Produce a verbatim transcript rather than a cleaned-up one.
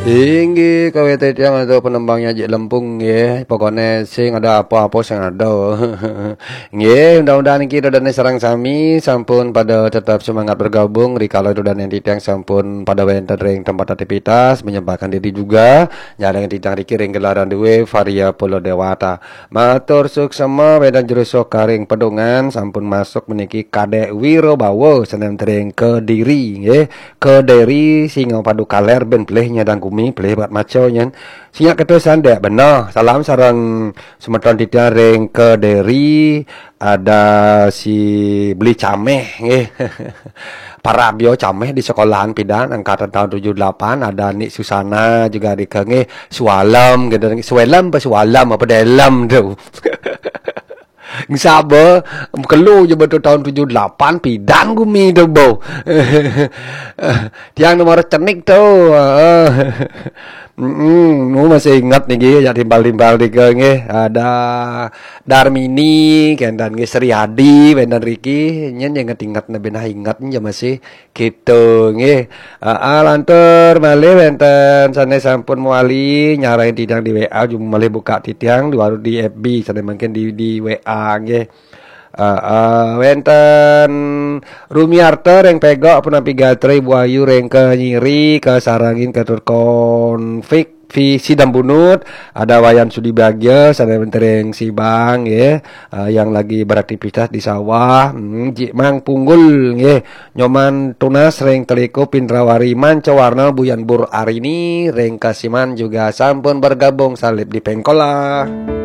Tinggi kowe yang ada penembangnya Jek Lempung ya. Pokoknya sing ada apa-apa sing ada. Nggih, mudah-mudahan iki dan sareng sami sampun pada tetap semangat bergabung rikala dan yang titang sampun pada wenten ring tempat aktivitas menyempatkan diri juga nyareng titang riki ring gelaran duwe Varia Pulau Dewata. Matur suksema wedan jurusok karing pedungan sampun masuk meniki Kadek Wirobawo senen ring Kediri nggih. Kediri singa padu kaler ben pleh nyadang kumi pleh bat maco nyen. Singa keterusan dek bener. Salam sareng semeton titang ring Kediri ada si beli cameh nggih. Para bio cameh di sekolahan pidan angkatan tahun tujuh puluh delapan ada Nik Susana juga di kenge sualam gitu sualam apa sualam apa dalam tu. Sabar kelu je betul tahun tujuh puluh delapan pidan gumi tu bau. Tiang nomor cenik tu. Hmm, nu masih ingat nih ya timbal-timbal di nge ada Darmini kan dan nge Sri Hadi dan Riki nyen yang ingat nabe nah ingat ya masih gitu nge uh, lantur malih wenten sane sampun muali nyarain tidang di W A cuma malih buka titiang di waru di F B sane mungkin di di W A nge Uh, uh, wenten Rumiarto reng pegok penapi gatre buayu reng ke nyiri ke sarangin ke konflik visi dan bunut ada Wayan Sudi Bagja sana mentereng si Bang ya uh, yang lagi beraktivitas di sawah hmm, Jimang Punggul ya nyoman tunas reng teliko Pindrawari manca warna Buyan Bur Arini reng Kasiman juga sampun bergabung salib di Pengkola.